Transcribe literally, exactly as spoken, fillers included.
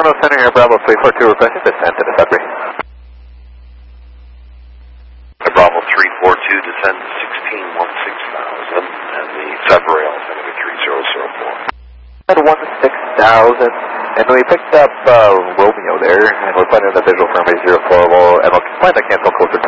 Bravo Center here, Bravo three four two, requesting descent to the Sudbury. Bravo three four two, descend to sixteen one six thousand, and the Sudbury altimeter three zero zero four. At one six thousand, and we picked up uh, Romeo there, and we're planning on the visual for zero four, and we'll plan to cancel closer